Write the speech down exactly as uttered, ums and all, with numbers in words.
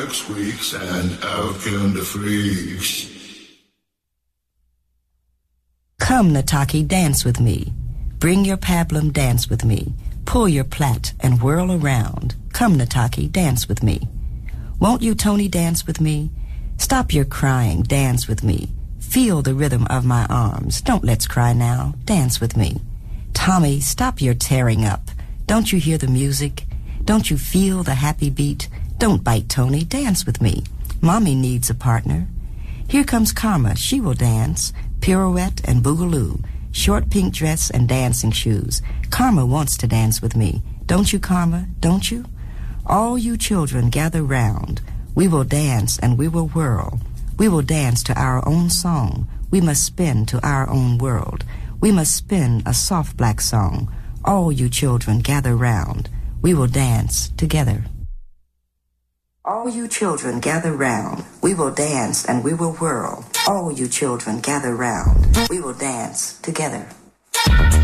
next week's and out can the freaks. Come, Nataki, dance with me. Bring your pablum, dance with me. Pull your plait and whirl around. Come, Nataki, dance with me. Won't you, Tony, dance with me? Stop your crying, dance with me. Feel the rhythm of my arms. Don't let's cry now, dance with me. Tommy, stop your tearing up. Don't you hear the music? Don't you feel the happy beat? Don't bite, Tony, dance with me. Mommy needs a partner. Here comes Karma, she will dance. Pirouette and boogaloo. Short pink dress and dancing shoes. Karma wants to dance with me. Don't you, Karma? Don't you? All you children gather round. We will dance and we will whirl. We will dance to our own song. We must spin to our own world. We must spin a soft black song. All you children gather round. We will dance together. All you children gather round. We will dance and we will whirl. All you children gather round. We will dance together.